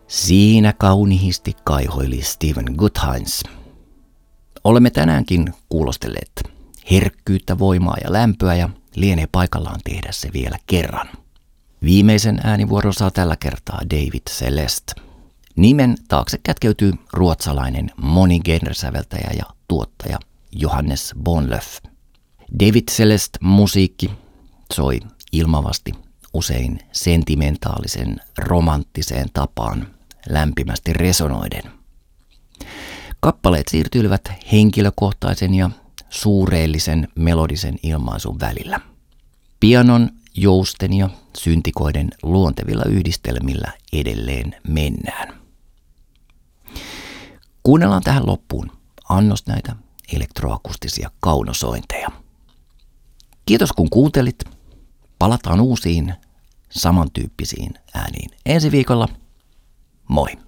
Siinä kauniisti kaihoili Steven Guthains. Olemme tänäänkin kuulostelleet herkkyyttä, voimaa ja lämpöä ja lienee paikallaan tehdä se vielä kerran. Viimeisen äänivuoron saa tällä kertaa David Celeste. Nimen taakse kätkeytyy ruotsalainen monigenresäveltäjä ja tuottaja Johannes Bonlöf. David Celeste musiikki soi ilmavasti, usein sentimentaalisen, romanttiseen tapaan, lämpimästi resonoiden. Kappaleet siirtyilevät henkilökohtaisen ja suureellisen melodisen ilmaisun välillä. Pianon, jousten ja syntikoiden luontevilla yhdistelmillä edelleen mennään. Kuunnellaan tähän loppuun annos näitä elektroakustisia kaunosointeja. Kiitos kun kuuntelit. Palataan uusiin samantyyppisiin ääniin ensi viikolla. Moi!